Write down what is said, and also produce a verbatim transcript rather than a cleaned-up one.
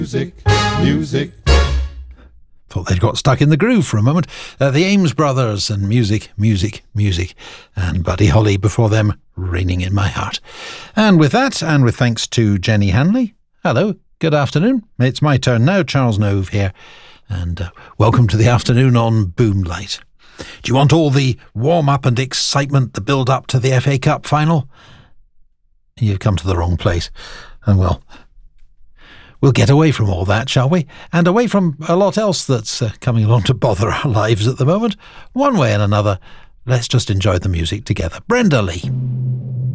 Music, music. Thought they'd got stuck in the groove for a moment. Uh, the Ames Brothers and music, music, music. And Buddy Holly before them, Raining in My Heart. And with that, and with thanks to Jenny Hanley, hello, good afternoon. It's my turn now, Charles Nove here. And uh, welcome to the afternoon on Boomlight. Do you want all the warm-up and excitement, the build-up to the F A Cup final? You've come to the wrong place. And well, we'll get away from all that, shall we? And away from a lot else that's uh, coming along to bother our lives at the moment. One way and another, let's just enjoy the music together. Brenda Lee.